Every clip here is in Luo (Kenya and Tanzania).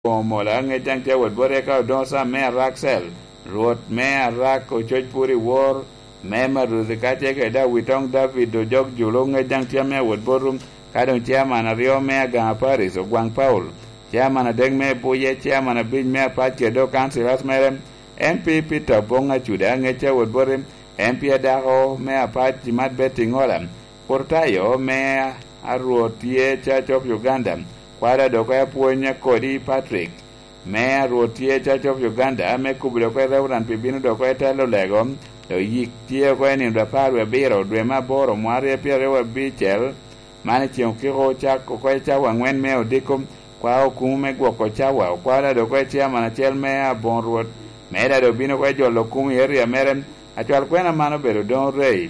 mola nge jang te wot bore ka don sa me raksel rot me rak ko choj puri wor me maruzi ka che ke da witong David do jog julo nge jang te me wot borum ka don chairman rio me ga Paris o gwang Paul chairman deng me buye chairman bin me pa che do councilors merem MP Peter Bonga chuda nge che wot borum MP Daho me pa jimat betingolam portayo me aruotie Church of Uganda kwada doko ya puonye Kodi Patrick me aruotie Church of Uganda me kublo ko Reverend Pibino doko ya telo lego to yik tie ko ni da parwe biro dwe maboro mwari piere wa bichel mane chion kiro chako ko cha wangwen me odikum kwa okume gwoko chawa kwada doko ya chiama na chel me abonruot me da do bino ko jolo kum area merem achwal kwena mano bedo don rei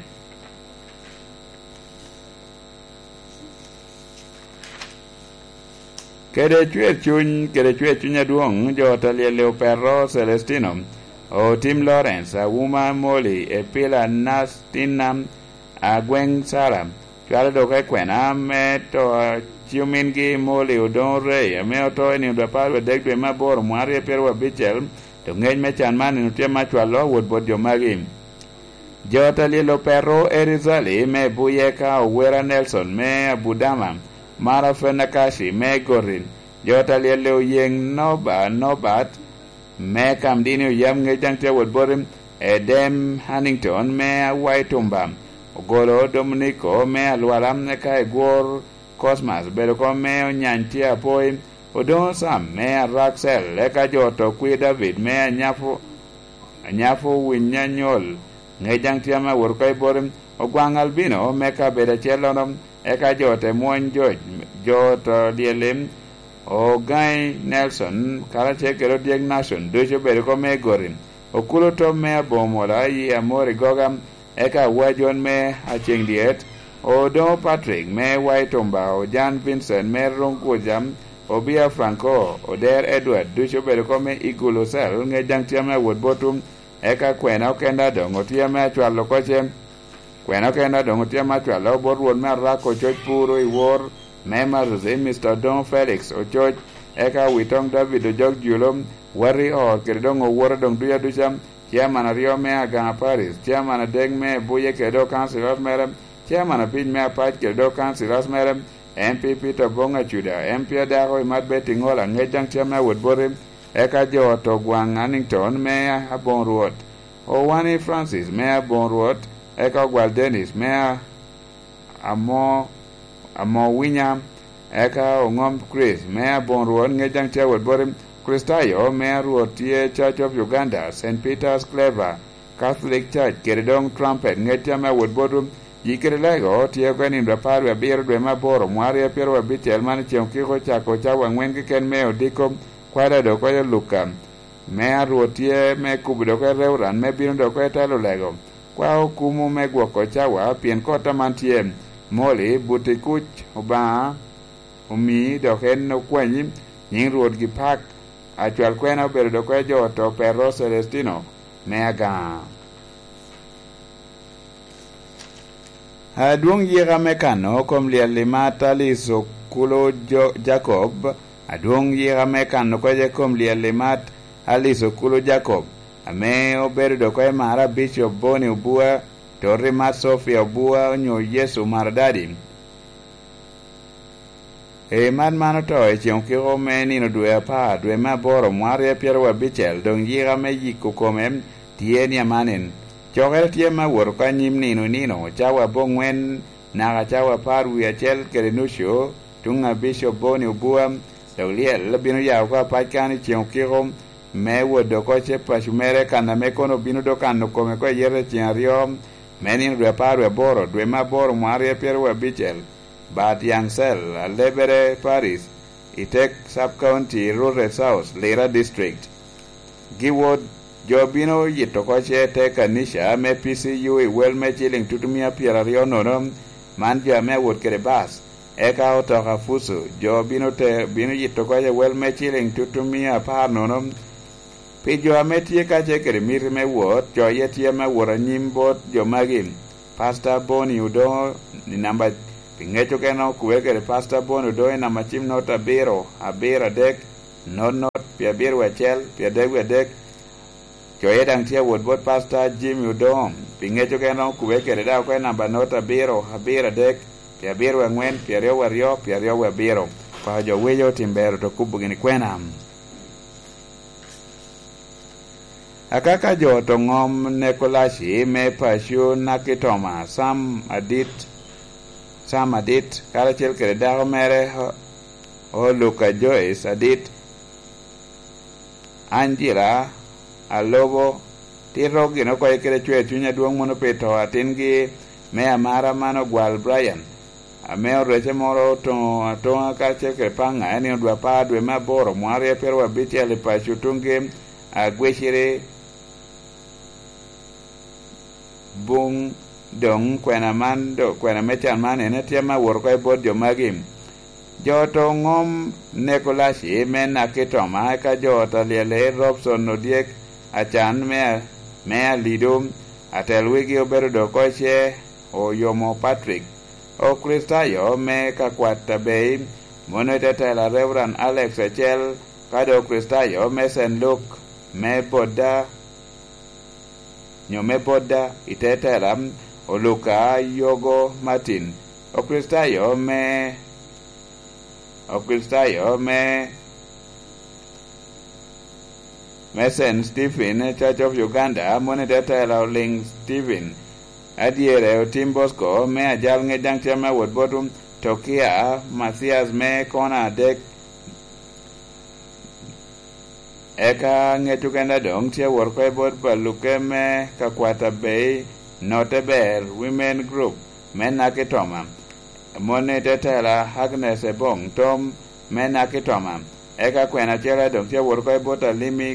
Kede chwe chuny aduong' jotalie Leoperro Celestino o Tim Lawrence a Wuma Moli e Pila Nastinam a Gweng Sara chwalo doke kwena me to chiumin gi Moli udon rei me oto ni udapar wedek dwe mabor mwari e perwa bichel to ng'eny me chan mani nutie machwalo wuod bod jomagi jotalie Leoperro Erizali me Buyeka Owera Nelson me Abudama Mara Fenakashi me Gorin jotalie leo yeng nobat me Kamdini yam nge jang te wot borim Edem Hannington me Waitumba ogolo Dominico me alwaram ne kai gor Cosmas bedo ko me onyanti apoi odon sam me Raxel eka joto kwi David me anyafu winyanyol nge jang te ma wor kai borim ogwang Albino me ka beda chelonom eka jote muony joto dielim o Guy Nelson karache kero dieg nation dojo bedo ko me gorin okulo to me bomola yi amori gogam eka wajon me acheng diet o do Patrick me Waitumba o Jan Vincent me Rongkujam o Bia Franco o Der Edward dojo bedo ko me igulo sel nge jang tiame wod botum eka kwena okenda dongo tiame achwalo koche kwena kenda dongo tia machwalo borwon me rako choj puro iwor me maruzi Mr. Don Felix o choj eka witong David o jog julom wari or kirdong o wor dong duya ducham chairman rio me aga Paris chairman deng me buye kedo councilors merem chairman pin me apach kedo councilors merem MP Peter Bonga chuda MP Daho imat betingola ngejang chame wod borim eka joto gwang Hannington me abon ruot o Wani Francis me abon ruot eka gwal Dennis me amo winya eka ongom Chris me abon ruot ngejang chawod borim Kristayo me ruotie Church of Uganda St. Peter's Clever Catholic Church keredong trumpet ngejame wod borum yikerelego tie kwenim rapar we bir dwe maboro mwari pero we bitel man chion kiko chako chawa ngwen ki ken me odikom kwada do ko Luka me ruotie me kubido ko reuran me bino do ko talo lego kwa okumu me gwoko chawa pien kota mantie Moli Butikuch oba umi do ken no kwenyi nying ruot gi pak achwal kwena bedo do ko joto Perro Celestino me aga Aduong yira mekano kom lialimata liso kulo Jacob aduong yira mekano ko je kom lialimat aliso kulo Jacob ame obedo do ko mara Bishop Boni Ubua Torre Mat Sofia Ubua nyo Yesu mardadi man mano to e chion kiro me nino dwe apa dwe maboro mwari piero wa bichel dong yira me yiku komem tieni amanin chogel tie ma wor ka nyim nino chawa bongwen na chawa paru ya chel kerenusho tunga Bishop Boni Ubua doliel bino ya ko pakani chion kiro me wodo ko che pasumere kana me kono bino do kanu kome ko yere tiario menin dwe paru boro dwe maboro mwari piero wa bichel Bat Yangsel, Lebere, Paris, Itek Sub-County, Rural South, Lira District. Giwod, Jobino, Yitokoche, Tekanisha, Me PCU, Well Me Chilling, Tutumia, Pierario, Nonom, Manja, Me Wood Kerebas, Eka Otoka Fusu, Jobino, Bino Yitokoche, Well Me Chilling, Tutumia, Par Nonom, Pijo Ametie Kache, Mir Me Wood, Joyetia Me Woranyimbot, Jomagim, Pastor Boni Udo, number Pingecho keno kuweke Pastor Boni do na machim nota biro abira dek not pia bir wachel pia dek choye dang tia wood bot pastor Jim Udom pinge choke no kuweke da ko namba nota biro habira dek pia bir wangwen pia rio biro pa jo weyo timbero to kubugini kwenam akaka jo to ngom nekolashi me pashu nakitoma sam adit karachel kere dago mere o Luka Joyce adit Anjira alobo tiro gino ko kere chwe chunya duong mono peto atin gi me amara mano gwal Brian ameo reche moro to karachel kere panga eni odwa pa dwe maboro mwari perwa biti ale pashu tunge agweshire bung dong kwena mechan man ene tiama wor ko bod jo magim joto ngom nekolashi men akitoma ka jota lele Robson Odiek achan me lidum atelwigi obedo koche o yomo Patrick o Kristayo me kakwata bei monotetela Reverend Alex Achel kado Kristayo me St. Luke me boda nyome boda itetela o Luka Yogo Martin o Kristayo me St. Stephen Church of Uganda monetetela Ling Stephen adiere o Tim Bosco me ajal ngedang chama wod botum Tokia Mathias me kona dek eka ngetukenda dong tia worko bod baluke me kakwata bay Noteber Women Group menakitoma monetetela Agnes Ebong Tom menakitoma eka kwena chela dong tia worko bota limi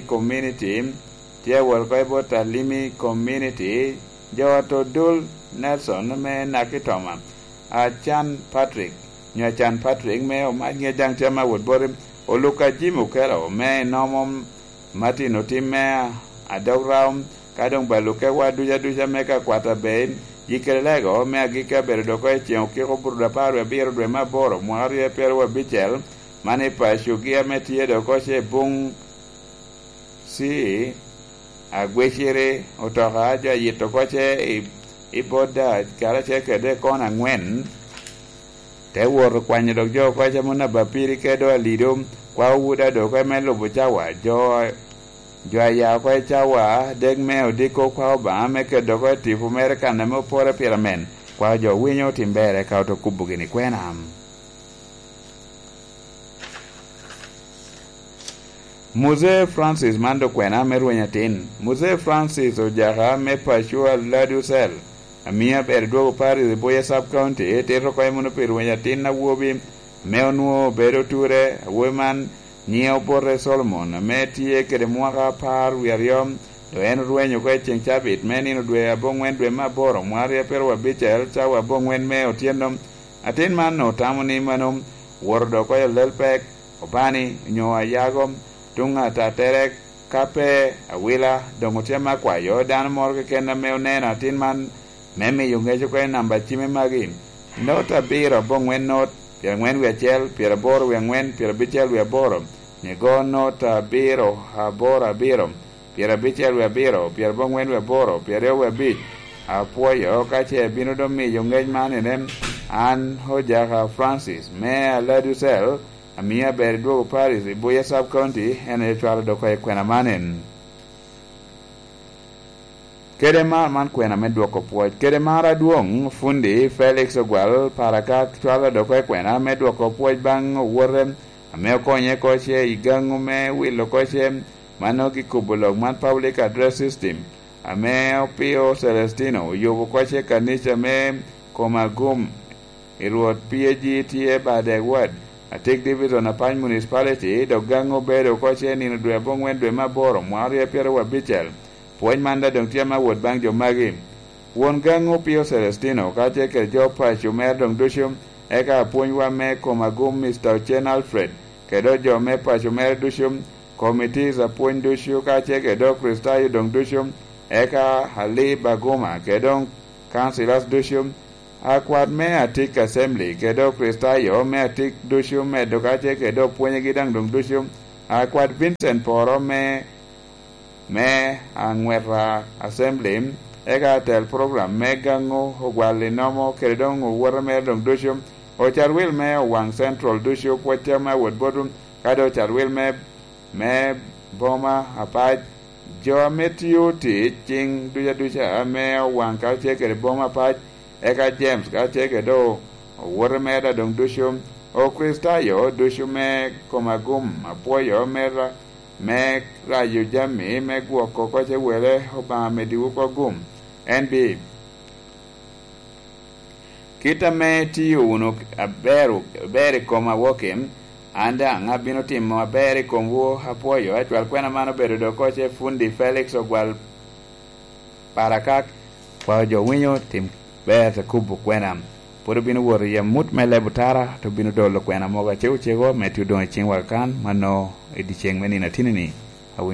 community joto dul Nelson menakitoma Achan Patrick me o magye jang chama wod borim o Luka Jimu kero me nomom Martin otime adogram kadong baluke waduja meka kwata ben yikelego me agika berdo ko chion kiko burda paro biro dwe maboro mwari pero bichel mane pashugia metie do ko she bung si agweshire otoka ja yito ko che iboda kala che kede kona ngwen te wor kwanye do jo ko che mona bapiri kedo alidom kwa wuda do ko melo buchawa jo ya ko chawa deg meo diko kwa ba me kedo ko tifu merka na mo pore piramen kwa jo winyo timbere ka to kubugini kwenam Muse Francis mando kwena merwenyatin Muse Francis ojaha me pashua ladusel amia berdo pari de boya sub county tero ko mono perwenyatin na wobi meonuo bedo ture woman nyeo porre Solomon metie kede mwaka par wiariom do en ruenyo ko chenchapit menino dwe abongwen dwe maboro mwari perwa bichel chawa bongwen me otienom atin man no tamoni manom wordo ko lelpek opani nyoa yagom tunga taterek kape awila dongotema kwayo dan morke kenda meonena atin man meme yungejo ko namba chime magin nota biro bongwen not piangwen wiachel pirabor wiangwen pirabichel wiaboro nego nota biro habora biro pirabichel wiabiro pirabongwen wiaboro pireo wibich apuoyo kache bino domi yungej maninem an hojaha Francis me aladusel amia berdo Paris boya sub county ene twala do ko kwena manen kede man kwena medwoko puoj kede mara duong fundi Felix Ogwal paraka twala do ko kwena medwoko puoj bang worem ame konye koche igangu me wilo koche mano kikubulo man public address system ame opio Celestino yobo koche kanisa me komagum iruot PG tie bade word atik division apany municipality do gango bedo koche nino dwe bongwen dwe maboro mwari pero wabichel puonj manda dong tiama wod bang jo magi won gango Pio Celestino kache ke jo pacho mer dong dushum eka puonj wa me komagum Mr. Chen Alfred kedo jo me pacho mer dushum committees apuonj dushu kache kedo Kristayo dong dushum eka Hali Bagoma kedong councilors dushum akwad me atik assembly kedo Kristayo me atik dushum me dokache kedo puonj gidang dong dushum Kwad Vincent Poro me angwera assembly ega tel program mega ngo ogwali nomo keredong wora me dong dusho o charwil me wang central dusho pocha ma wod bodum kado charwil me boma apaj jo metio ti ching duja me wang ka cheke boma apaj ega James ka cheke do wora me da dong dusho o Kristayo dusho me komagum apoyo mera me rayo jami me guoko ko che wele oba me diwu ko gum NB kita me tiyo uno beri koma wokim anda ngabino timo beri komwo apoyo etwal kwena mano bedo do koche fundi Felix ogwal parakak kwa jo winyo tim beta kubu kwena podo bino wori ya mut mele butara to bino dolo kwena moga chego metu don chingwa kan mano edicheng menina tinini